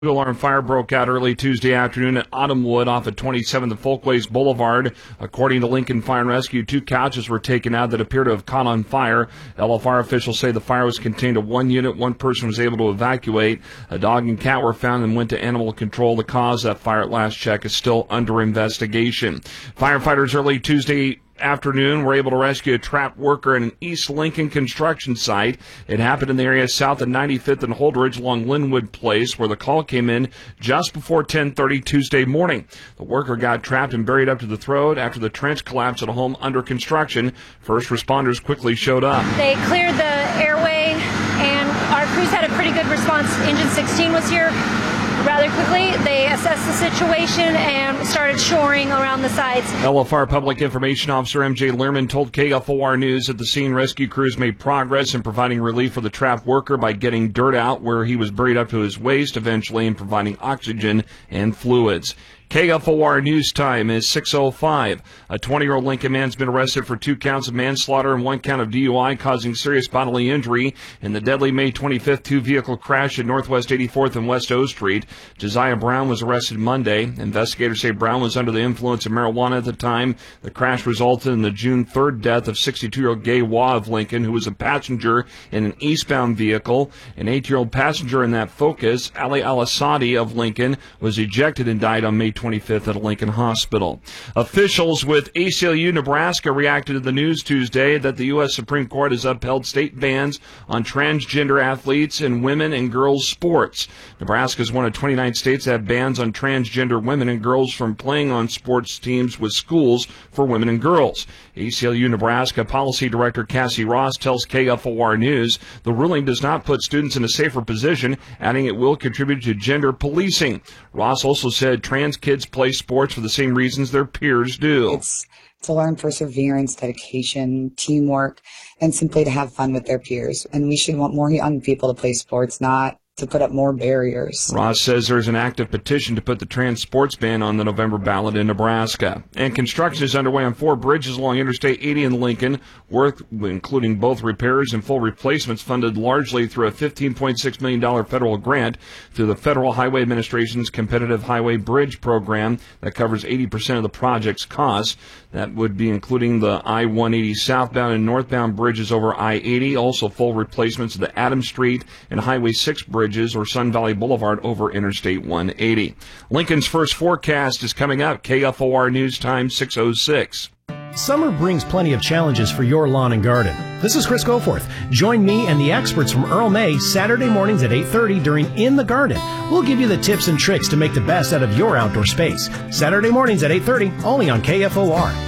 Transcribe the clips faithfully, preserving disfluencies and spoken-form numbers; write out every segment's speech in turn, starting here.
Alarm fire broke out early Tuesday afternoon at Autumnwood off of twenty-seventh and Folkways Boulevard. According to Lincoln Fire and Rescue, two couches were taken out that appear to have caught on fire. L F R officials say the fire was contained to one unit. One person was able to evacuate. A dog and cat were found and went to animal control. The cause of that fire at last check is still under investigation. Firefighters early Tuesday afternoon were able to rescue a trapped worker at an East Lincoln construction site. It happened in the area south of ninety-fifth and Holdridge along Linwood Place, where the call came in just before ten thirty Tuesday morning. The worker got trapped and buried up to the throat after the trench collapsed at a home under construction. First responders quickly showed up. They cleared the airway, and our crews had a pretty good response. Engine sixteen was here rather quickly. They assessed the situation and started shoring around the sides. L F R Public Information Officer M J Learman told K F O R News that the scene rescue crews made progress in providing relief for the trapped worker by getting dirt out where he was buried up to his waist, eventually, and providing oxygen and fluids. K F O R News Time is six oh five. A twenty-year-old Lincoln man's been arrested for two counts of manslaughter and one count of D U I causing serious bodily injury in the deadly May twenty-fifth two-vehicle crash at Northwest eighty-fourth and West O Street. Josiah Brown was arrested Monday. Investigators say Brown was under the influence of marijuana at the time. The crash resulted in the June third death of sixty-two-year-old Gay Waugh of Lincoln, who was a passenger in an eastbound vehicle. An eight-year-old passenger in that Focus, Ali Al-Assadi of Lincoln, was ejected and died on May twenty-fifth at a Lincoln hospital. Officials with A C L U Nebraska reacted to the news Tuesday that the U S Supreme Court has upheld state bans on transgender athletes in women and girls sports. Nebraska is one of twenty-nine states that have bans on transgender women and girls from playing on sports teams with schools for women and girls. A C L U Nebraska Policy Director Cassie Ross tells K F O R News the ruling does not put students in a safer position, adding it will contribute to gender policing. Ross also said trans kids play sports for the same reasons their peers do. It's to learn perseverance, dedication, teamwork, and simply to have fun with their peers. And we should want more young people to play sports, not to put up more barriers. Ross says there's an active petition to put the trans sports ban on the November ballot in Nebraska. And construction is underway on four bridges along Interstate eighty in Lincoln, work including both repairs and full replacements funded largely through a fifteen point six million dollars federal grant through the Federal Highway Administration's Competitive Highway Bridge Program that covers eighty percent of the project's costs. That would be including the I one eighty southbound and northbound bridges over I eighty, also full replacements of the Adams Street and Highway six bridges or Sun Valley Boulevard over Interstate one eighty. Lincoln's first forecast is coming up. K F O R News Time, six oh six. Summer brings plenty of challenges for your lawn and garden. This is Chris Goforth. Join me and the experts from Earl May Saturday mornings at eight thirty during In the Garden. We'll give you the tips and tricks to make the best out of your outdoor space. Saturday mornings at eight thirty, only on K F O R.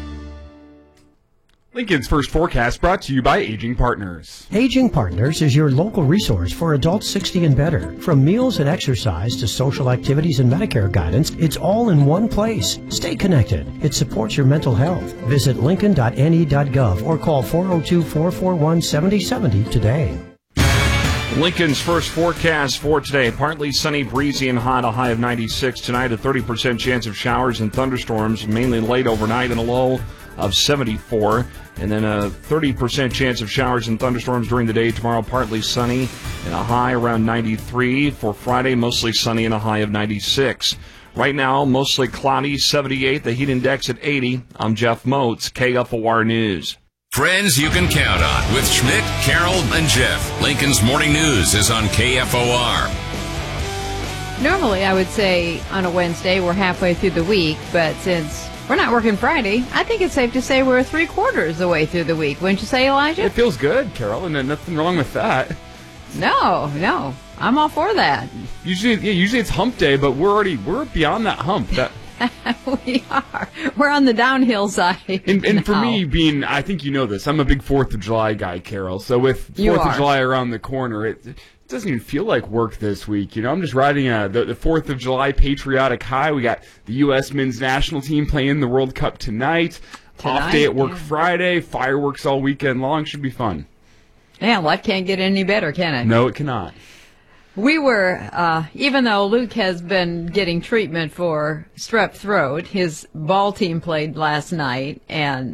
Lincoln's first forecast brought to you by Aging Partners. Aging Partners is your local resource for adults sixty and better. From meals and exercise to social activities and Medicare guidance, it's all in one place. Stay connected. It supports your mental health. Visit lincoln dot n e dot gov or call four oh two, four four one, seven oh seven oh today. Lincoln's first forecast for today. Partly sunny, breezy, and hot. A high of ninety-six. Tonight, a thirty percent chance of showers and thunderstorms, mainly late overnight, and a low of seventy-four. And then a thirty percent chance of showers and thunderstorms during the day. Tomorrow, partly sunny and a high around ninety-three. For Friday, mostly sunny and a high of ninety-six. Right now, mostly cloudy, seventy-eight. The heat index at eighty. I'm Jeff Moats, K F O R News. Friends you can count on with Schmidt, Carroll, and Jeff. Lincoln's Morning News is on K F O R. Normally, I would say on a Wednesday we're halfway through the week, but since we're not working Friday, I think it's safe to say we're three quarters of the way through the week. Wouldn't you say, Elijah? It feels good, Carol, and there's nothing wrong with that. No, no. I'm all for that. Usually, yeah, usually it's hump day, but we're already, we're beyond that hump. That we are. We're on the downhill side. And, and now. for me, being, I think you know this, I'm a big fourth of July guy, Carol. So with fourth of July around the corner, it, it doesn't even feel like work this week. You know, I'm just riding a, the, the fourth of July patriotic high. We got the U S men's national team playing the World Cup tonight. tonight Off day at work yeah. Friday. Fireworks all weekend long. Should be fun. Yeah, life can't get any better, can it? No, it cannot. We were, uh, even though Luke has been getting treatment for strep throat, his ball team played last night, and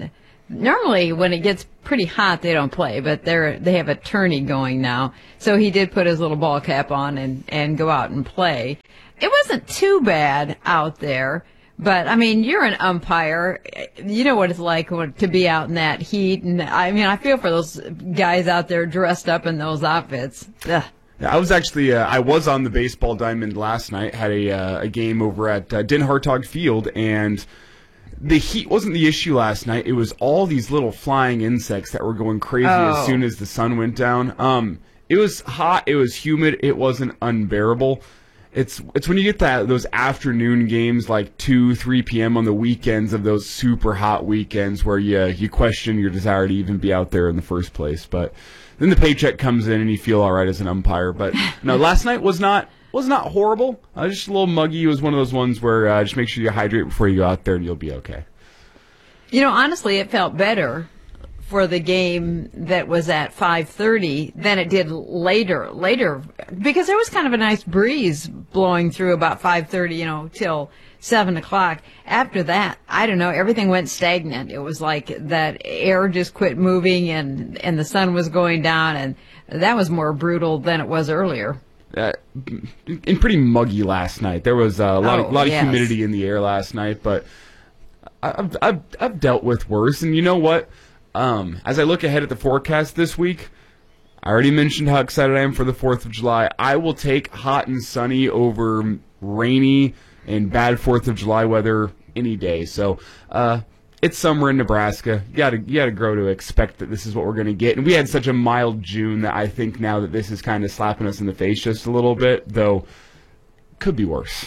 Normally, when it gets pretty hot, they don't play, but they're they have a tourney going now. So he did put his little ball cap on and, and go out and play. It wasn't too bad out there, but, I mean, you're an umpire. You know what it's like to be out in that heat. And I mean, I feel for those guys out there dressed up in those outfits. Ugh. I was actually uh, I was on the baseball diamond last night. Had a uh, a game over at uh, Den Hartog Field, and the heat wasn't the issue last night. It was all these little flying insects that were going crazy oh. as soon as the sun went down. Um, it was hot. It was humid. It wasn't unbearable. It's it's when you get that those afternoon games like two, three p.m. on the weekends of those super hot weekends where you you question your desire to even be out there in the first place. But then the paycheck comes in and you feel all right as an umpire. But no, last night was not was not horrible. Uh, just a little muggy. It was one of those ones where uh, just make sure you hydrate before you go out there and you'll be okay. You know, honestly, it felt better for the game that was at five thirty than it did later, later, because there was kind of a nice breeze blowing through about five thirty, you know, till seven o'clock. After that, I don't know, everything went stagnant. It was like that air just quit moving and, and the sun was going down, and that was more brutal than it was earlier. Uh, and pretty muggy last night. There was a lot, oh, of, lot yes. of humidity in the air last night, but I've, I've, I've dealt with worse. And you know what? Um, as I look ahead at the forecast this week, I already mentioned how excited I am for the fourth of July. I will take hot and sunny over rainy and bad fourth of July weather any day. So, uh, it's summer in Nebraska. You gotta, you gotta grow to expect that this is what we're gonna get. And we had such a mild June that I think now that this is kind of slapping us in the face just a little bit, though could be worse.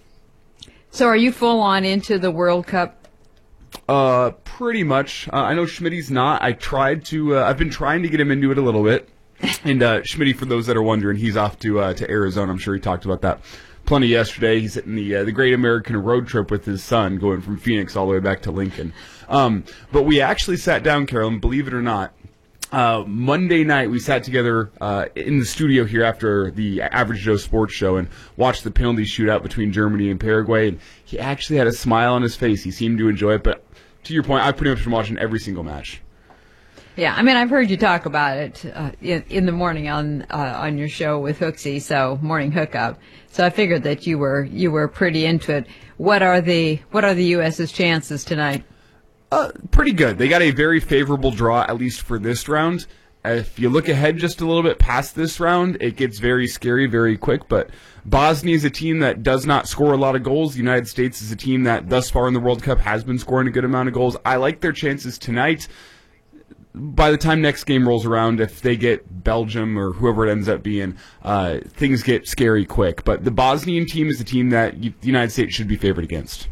So are you full on into the World Cup? Uh, pretty much. Uh, I know Schmitty's not. I tried to, uh, I've been trying to get him into it a little bit. And, uh, Schmitty, for those that are wondering, he's off to, uh, to Arizona. I'm sure he talked about that plenty yesterday. He's hitting the, uh, the Great American Road Trip with his son, going from Phoenix all the way back to Lincoln. Um, but we actually sat down, Carolyn, believe it or not. Uh, Monday night, we sat together uh, in the studio here after the Average Joe Sports Show and watched the penalty shootout between Germany and Paraguay. And he actually had a smile on his face. He seemed to enjoy it. But to your point, I've pretty much been watching every single match. Yeah, I mean, I've heard you talk about it uh, in, in the morning on uh, on your show with Hooksy, so Morning Hookup. So I figured that you were you were pretty into it. What are the what are the U S's chances tonight? Uh, pretty good. They got a very favorable draw, at least for this round. If you look ahead just a little bit past this round, it gets very scary very quick. But Bosnia is a team that does not score a lot of goals. The United States is a team that thus far in the World Cup has been scoring a good amount of goals. I like their chances tonight. By the time next game rolls around, if they get Belgium or whoever it ends up being, uh, things get scary quick. But the Bosnian team is the team that you, the United States should be favored against.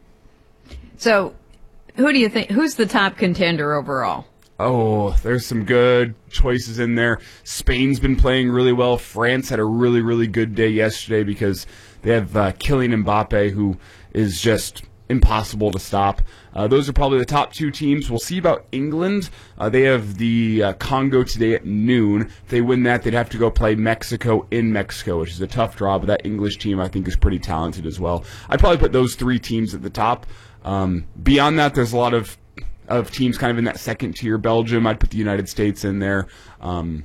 So, who do you think? Who's the top contender overall? Oh, there's some good choices in there. Spain's been playing really well. France had a really, really good day yesterday because they have uh, Kylian Mbappe, who is just impossible to stop. Uh, those are probably the top two teams. We'll see about England. Uh, they have the uh, Congo today at noon. If they win that, they'd have to go play Mexico in Mexico, which is a tough draw, but that English team I think is pretty talented as well. I'd probably put those three teams at the top. Um, beyond that, there's a lot of of teams kind of in that second tier. Belgium, I'd put the United States in there. Um,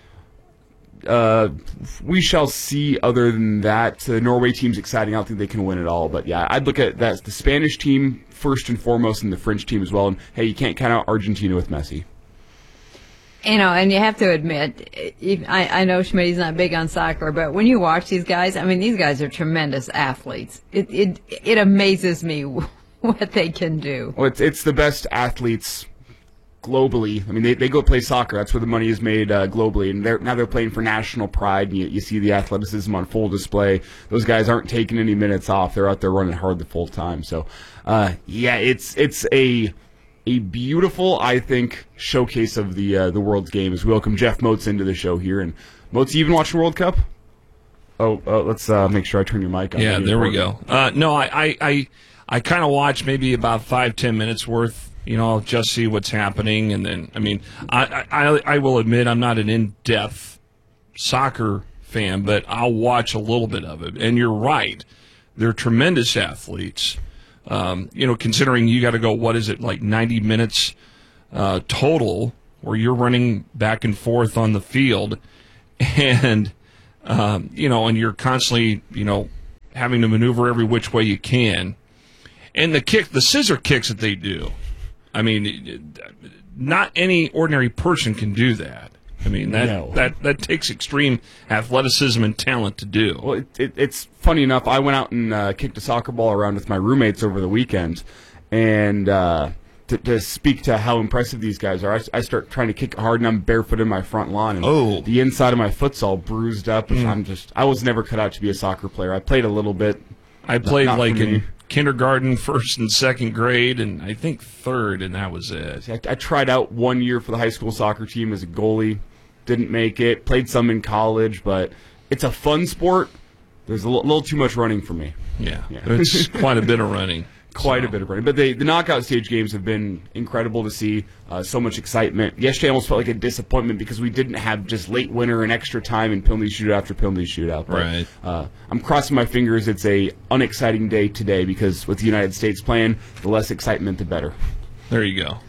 uh, we shall see. Other than that, the Norway team's exciting. I don't think they can win it all, but yeah, I'd look at that the Spanish team first and foremost, and the French team as well. And hey, you can't count out Argentina with Messi. You know, and you have to admit, I, I know Schmitty's not big on soccer, but when you watch these guys, I mean, these guys are tremendous athletes. It it it amazes me what they can do. Well, it's it's the best athletes globally. I mean, they, they go play soccer. That's where the money is made uh, globally. And they're, now they're playing for national pride, and you, you see the athleticism on full display. Those guys aren't taking any minutes off. They're out there running hard the full time. So, uh, yeah, it's it's a a beautiful, I think, showcase of the uh, the world's game as we welcome Jeff Moats into the show here. And Moats, you even watching World Cup? Oh, uh, let's uh, make sure I turn your mic on. Yeah, there we go. Uh, no, I I I, I kind of watch maybe about five ten minutes worth. You know, I'll just see what's happening, and then I mean, I I, I will admit I'm not an in-depth soccer fan, but I'll watch a little bit of it. And you're right, they're tremendous athletes. Um, you know, considering you got to go, what is it, like ninety minutes uh, total where you're running back and forth on the field, and um, you know, and you're constantly, you know, having to maneuver every which way you can. And the kick, the scissor kicks that they do, I mean, not any ordinary person can do that. I mean, that, no. that, that takes extreme athleticism and talent to do. Well, it, it, it's funny enough, I went out and uh, kicked a soccer ball around with my roommates over the weekend, and uh, to, to speak to how impressive these guys are, I, I start trying to kick it hard, and I'm barefoot in my front lawn, and oh. the inside of my foot's all bruised up. Mm. I'm just, I was never cut out to be a soccer player. I played a little bit. I played not, not like in me. kindergarten, first and second grade, and I think third, and that was it. I, I tried out one year for the high school soccer team as a goalie. Didn't make it. Played some in college, but it's a fun sport. There's a l- little too much running for me. Yeah, yeah. It's quite a bit of running. Quite so. a bit of running. But they, the knockout stage games have been incredible to see. Uh, so much excitement. Yesterday almost felt like a disappointment because we didn't have just late winter and extra time and penalty shootout after penalty shootout. But, right. Uh, I'm crossing my fingers it's a unexciting day today because with the United States playing, the less excitement, the better. There you go.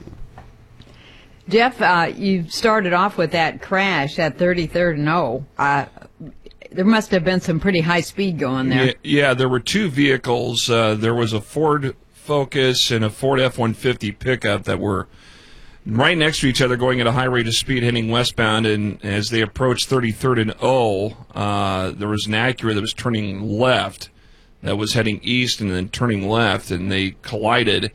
Jeff, uh, you started off with that crash at thirty-third and O. Uh, there must have been some pretty high speed going there. Yeah, yeah there were two vehicles. Uh, there was a Ford Focus and a Ford F one fifty pickup that were right next to each other going at a high rate of speed heading westbound. And as they approached thirty-third and O, uh, there was an Acura that was turning left that was heading east and then turning left, and they collided.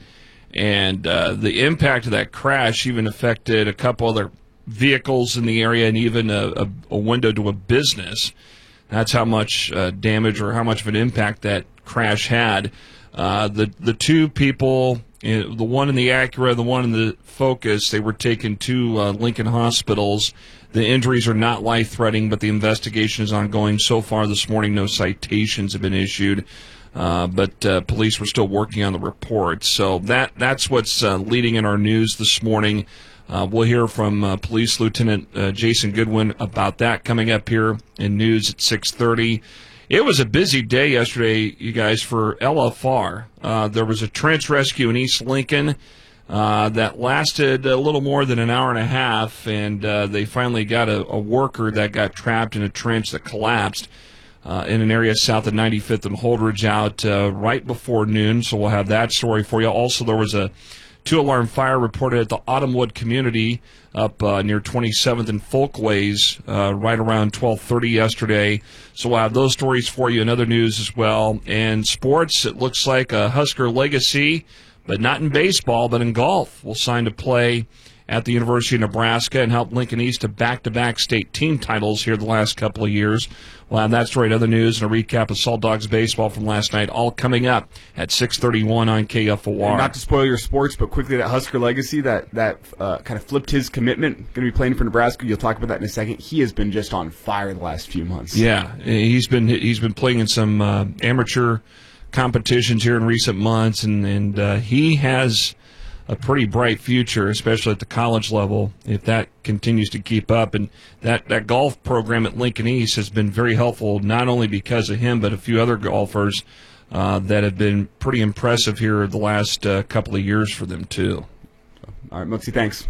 And uh, the impact of that crash even affected a couple other vehicles in the area and even a, a, a window to a business. That's how much uh, damage or how much of an impact that crash had. Uh, the the two people, uh, the one in the Acura, the one in the Focus, they were taken to uh, Lincoln hospitals. The injuries are not life-threatening, but the investigation is ongoing. So far this morning, no citations have been issued. Uh, but uh, police were still working on the report. So that that's what's uh, leading in our news this morning. Uh, we'll hear from uh, Police Lieutenant uh, Jason Goodwin about that coming up here in news at six thirty. It was a busy day yesterday, you guys, for L F R. Uh, there was a trench rescue in East Lincoln uh, that lasted a little more than an hour and a half, and uh, they finally got a, a worker that got trapped in a trench that collapsed. Uh, in an area south of ninety-fifth and Holdridge out uh, right before noon, so we'll have that story for you. Also, there was a two-alarm fire reported at the Autumnwood community up uh, near twenty-seventh and Folkways uh, right around twelve thirty yesterday. So we'll have those stories for you and other news as well. And sports, it looks like a Husker legacy, but not in baseball, but in golf. Will sign to play at the University of Nebraska and help Lincoln East to back-to-back state team titles here the last couple of years. We'll have that story and other news and a recap of Salt Dogs baseball from last night, all coming up at six thirty-one on K F O R. And not to spoil your sports, but quickly, that Husker legacy, that, that uh, kind of flipped his commitment, going to be playing for Nebraska. You'll talk about that in a second. He has been just on fire the last few months. Yeah, he's been he's been playing in some uh, amateur competitions here in recent months, and, and uh, he has a pretty bright future, especially at the college level, if that continues to keep up. And that, that golf program at Lincoln East has been very helpful, not only because of him, but a few other golfers uh, that have been pretty impressive here the last uh, couple of years for them, too. All right, Mooksy, thanks.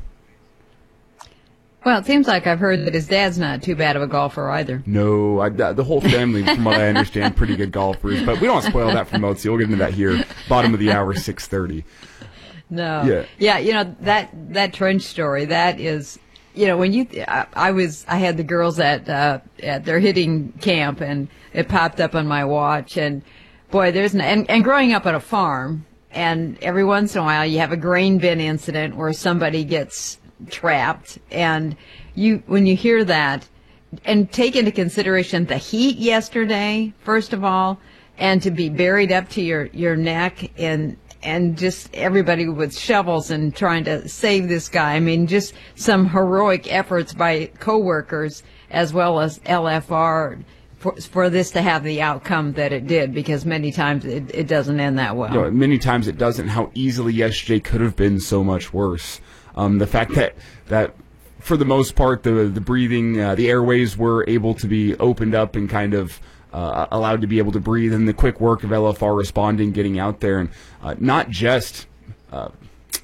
Well, it seems like I've heard that his dad's not too bad of a golfer either. No, I, the whole family, from what I understand, pretty good golfers. But we don't spoil that for Mooksy. We'll get into that here, bottom of the hour, six thirty. No. Yeah. Yeah, you know, that that trench story, that is, you know, when you, I, I was, I had the girls at, uh, at their hitting camp, and it popped up on my watch, and boy, there's, an, and, and growing up on a farm, and every once in a while you have a grain bin incident where somebody gets trapped, and you, when you hear that, and take into consideration the heat yesterday, first of all, and to be buried up to your, your neck in, and just everybody with shovels and trying to save this guy. I mean, just some heroic efforts by coworkers as well as L F R for, for this to have the outcome that it did, because many times it, it doesn't end that well. You know, many times it doesn't. How easily yesterday could have been so much worse. Um, the fact that, that for the most part, the, the breathing, uh, the airways were able to be opened up and kind of Uh, allowed to be able to breathe, and the quick work of L F R responding, getting out there, and uh, not just uh,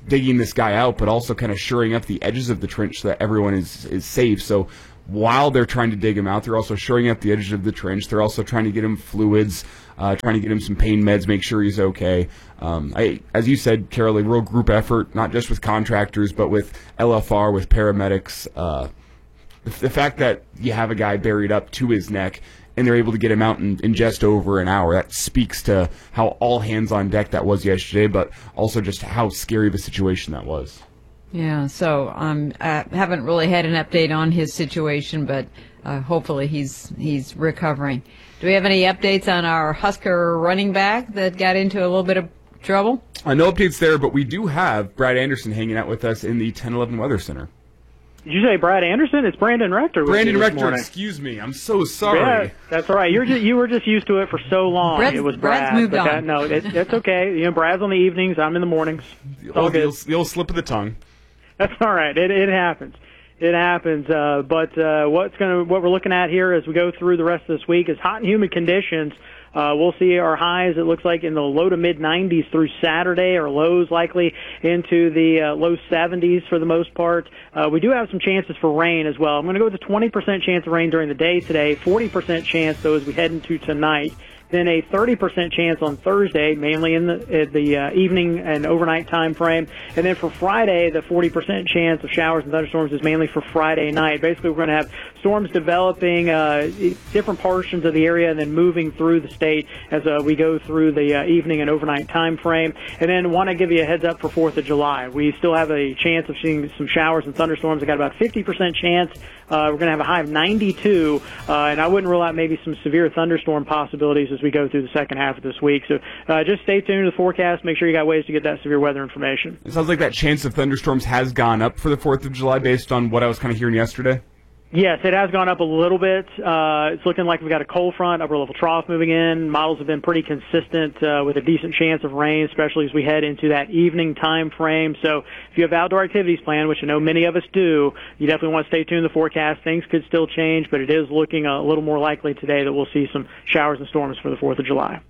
digging this guy out, but also kind of shoring up the edges of the trench so that everyone is, is safe. So while they're trying to dig him out, they're also shoring up the edges of the trench. They're also trying to get him fluids, uh, trying to get him some pain meds, make sure he's okay. Um, I, as you said, Carol, a real group effort, not just with contractors, but with L F R, with paramedics. Uh, the, the fact that you have a guy buried up to his neck and they're able to get him out in, in just over an hour, that speaks to how all hands on deck that was yesterday, but also just how scary of a situation that was. Yeah, so um, I haven't really had an update on his situation, but uh, hopefully he's he's recovering. Do we have any updates on our Husker running back that got into a little bit of trouble? Uh, no updates there, but we do have Brad Anderson hanging out with us in the ten eleven Weather Center. Did you say Brad Anderson? It's Brandon Rector. Brandon Rector, excuse me. I'm so sorry. Yeah, that's all right. You're just, you were just used to it for so long. Brad's, it was Brad's Brad. moved but on. That, no, it, it's okay. You know, Brad's on the evenings. I'm in the mornings. The old, the, old, the old slip of the tongue. That's all right. It, it happens. It happens. Uh, but uh, what's going what we're looking at here as we go through the rest of this week is hot and humid conditions. Uh, we'll see our highs, it looks like, in the low to mid nineties through Saturday, or lows likely into the uh, low seventies for the most part. Uh, we do have some chances for rain as well. I'm going to go with a twenty percent chance of rain during the day today, forty percent chance, though, as we head into tonight. Then a thirty percent chance on Thursday, mainly in the, uh, the uh, evening and overnight time frame. And then for Friday, the forty percent chance of showers and thunderstorms is mainly for Friday night. Basically, we're going to have storms developing uh, different portions of the area and then moving through the state as uh, we go through the uh, evening and overnight time frame. And then want to give you a heads up for fourth of July. We still have a chance of seeing some showers and thunderstorms. I got about fifty percent chance. Uh, we're going to have a high of ninety-two, uh, and I wouldn't rule out maybe some severe thunderstorm possibilities as we go through the second half of this week. So uh, just stay tuned to the forecast. Make sure you got ways to get that severe weather information. It sounds like that chance of thunderstorms has gone up for the fourth of July based on what I was kind of hearing yesterday. Yes, it has gone up a little bit. Uh, it's looking like we've got a cold front, upper level trough moving in. Models have been pretty consistent uh, with a decent chance of rain, especially as we head into that evening time frame. So if you have outdoor activities planned, which I know many of us do, you definitely want to stay tuned to the forecast. Things could still change, but it is looking a little more likely today that we'll see some showers and storms for the fourth of July.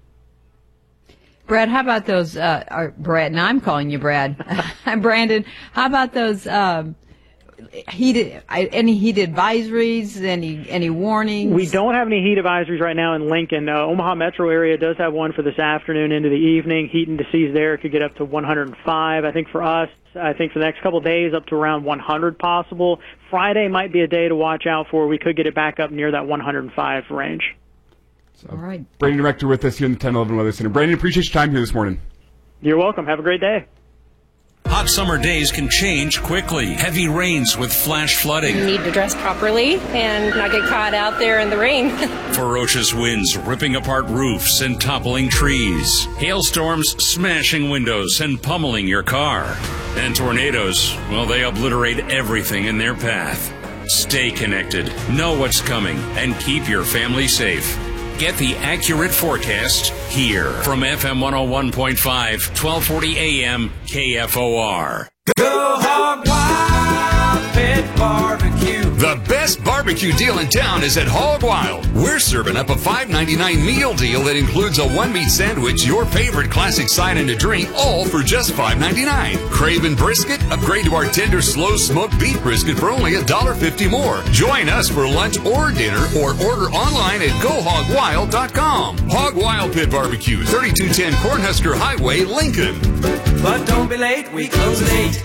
Brad, how about those, uh, or Brad, now I'm calling you Brad. I'm Brandon. How about those, um, heated, any heat advisories, any, any warnings? We don't have any heat advisories right now in Lincoln. Uh, Omaha metro area does have one for this afternoon into the evening. Heat indices there could get up to one hundred five. I think for us, I think for the next couple of days, up to around one hundred possible. Friday might be a day to watch out for. We could get it back up near that one hundred five range. So, all right. Brandon Rector with us here in the ten eleven Weather Center. Brandon, appreciate your time here this morning. You're welcome. Have a great day. Hot summer days can change quickly. Heavy rains with flash flooding. You need to dress properly and not get caught out there in the rain. Ferocious winds ripping apart roofs and toppling trees. Hailstorms smashing windows and pummeling your car. And tornadoes, well, they obliterate everything in their path. Stay connected, know what's coming, and keep your family safe. Get the accurate forecast here from F M one oh one point five, twelve forty A M K F O R. Go Hog Wild Pit Barbecue. The best barbecue deal in town is at Hog Wild. We're serving up a five ninety-nine meal deal that includes a one-meat sandwich, your favorite classic side and a drink, all for just five ninety-nine. Craving brisket? Upgrade to our tender, slow-smoked beef brisket for only one dollar fifty more. Join us for lunch or dinner, or order online at go hog wild dot com. Hog Wild Pit Barbecue, thirty-two ten Cornhusker Highway, Lincoln. But don't be late, we close at eight.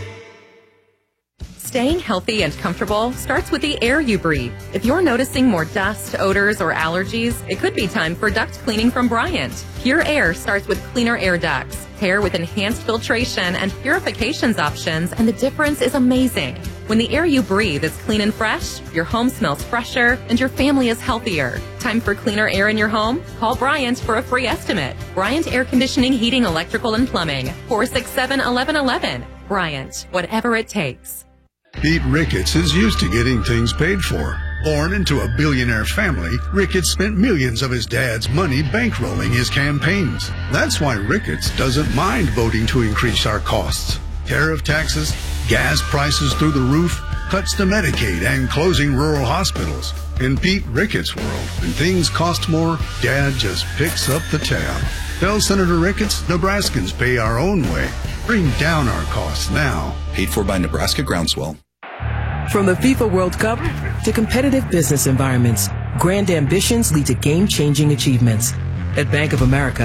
Staying healthy and comfortable starts with the air you breathe. If you're noticing more dust, odors, or allergies, it could be time for duct cleaning from Bryant. Pure Air starts with cleaner air ducts. Pair with enhanced filtration and purifications options, and the difference is amazing. When the air you breathe is clean and fresh, your home smells fresher, and your family is healthier. Time for cleaner air in your home? Call Bryant for a free estimate. Bryant Air Conditioning, Heating, Electrical, and Plumbing. four six seven, one one one one. Bryant, whatever it takes. Pete Ricketts is used to getting things paid for. Born into a billionaire family, Ricketts spent millions of his dad's money bankrolling his campaigns. That's why Ricketts doesn't mind voting to increase our costs. Tariff taxes, gas prices through the roof, cuts to Medicaid, and closing rural hospitals. In Pete Ricketts' world, when things cost more, Dad just picks up the tab. Tell Senator Ricketts, Nebraskans pay our own way. Bring down our costs now. Paid for by Nebraska Groundswell. From the FIFA World Cup to competitive business environments, grand ambitions lead to game-changing achievements. At Bank of America,